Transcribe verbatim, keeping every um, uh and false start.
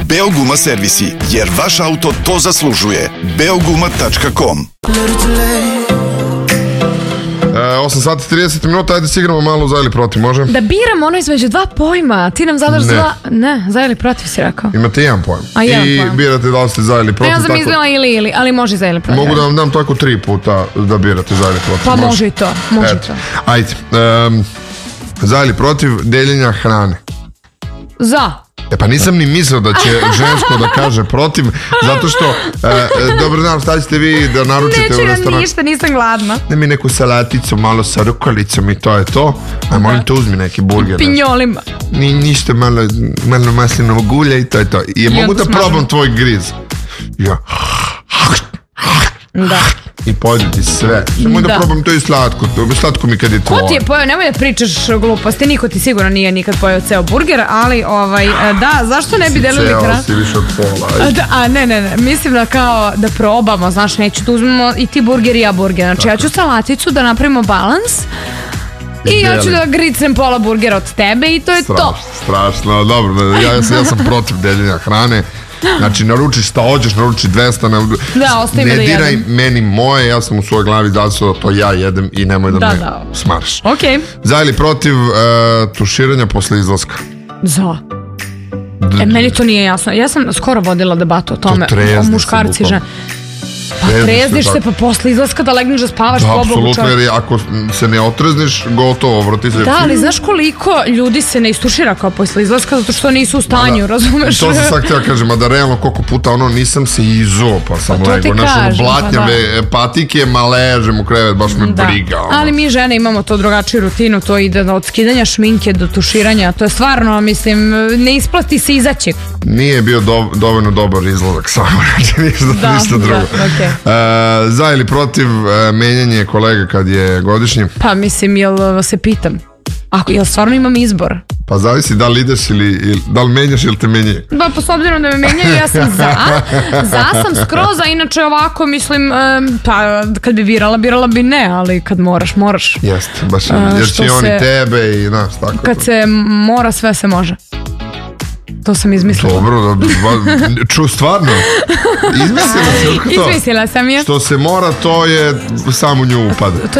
Beoguma servisi, jer vaš auto to zaslužuje. beoguma tačka com. osam sati trideset minuta, ajde si igramo malo za ili protiv, može? Da biramo ono između dva pojma, ti nam zadaš dva... Ne, za ili protiv si rekao. Imate jedan pojam. A jedan I pojam. birate da li ste za ili protiv. Ja sam mislila ili ili, ali može za ili protiv. Mogu da vam dam tako tri puta da birate za ili protiv. Pa može i to, može i to. Ajde, um, za ili protiv deljenja hrane. Za. E pa nisam ni mislio da će žensko da kaže protiv, zato što, e, dobar dan, šta ćete vi da naručite Neću u restoranu? nam ništa, nisam gladna. Ne mi neku salaticu, malo sa rukolicom i to je to. A molim te uzmi neki burger. Pinjolima. Ni, ništa, malo, malo maslinovog ulja i to je to. I je mogu da probam tvoj griz. Ja. Da. I pojedi ti sve. Samo da. da probam to i slatko. Slatko mi kad je tvoje. Ko ti je pojeo? Nemoj da pričaš gluposti. Niko ti sigurno nije nikad pojeo ceo burger, ali ovaj, da, zašto ne bi delili hranu? Ceo si više od pola. A, da, a ne, ne, ne. Mislim da kao da probamo, znaš, neću da uzmemo i ti burger i ja burger. Znači tako. Ja ću salaticu da napravimo balans. I, I ja ću da gricnem pola burgera od tebe i to je strašno, to. Strašno, dobro. Ja, ja, sam, ja sam protiv deljenja hrane. Znači, naručiš šta hoćeš, naruči dvesta. Ne, da, ostavimo ne da diraj jedem. meni moje, ja sam u svojoj glavi da su da to ja jedem i nemoj da, da me da. smaraš. Okay. Za ili protiv uh, tuširanja posle izlaska? Za. D e, meni to nije jasno. Ja sam skoro vodila debatu o tome. To o muškarci žene. Pa trezniš se, pa posle izlaska da legneš da spavaš. Da, apsolutno, jer ako se ne otrezniš, gotovo, vrati se. Da, ali znaš koliko ljudi se ne istušira kao posle izlaska, zato što nisu u stanju, da, razumeš? To sam sad htio kažem, a da realno koliko puta ono nisam se izuo, pa sam pa lego. Znaš, ono blatnjave, pa patike, ma ležem u krevet, baš me da. briga. Ono. Ali mi žene imamo to drugačiju rutinu, to ide od skidanja šminke do tuširanja, to je stvarno, mislim, ne isplati se izaći. Nije bio do, dovoljno dobar izlazak samo, znači ništa, da, ništa drugo. Da, okay. Uh, za ili protiv uh, menjanje kolega kad je godišnji? Pa mislim, jel se pitam, ako, jel stvarno imam izbor? Pa zavisi da li ideš ili, ili da li menjaš ili te menjaju. Da, pa s obzirom da me menjaju, ja sam za. Za sam skroz, a inače ovako mislim, pa kad bi birala, birala bi ne, ali kad moraš, moraš. Jeste, baš jer će oni tebe i nas, tako. Kad se mora, sve se može. To sam izmislila. Dobro, dobro. Ču, stvarno? Izmislila si, otko to? Izmislila sam je. Što se mora, to je samo nju upada.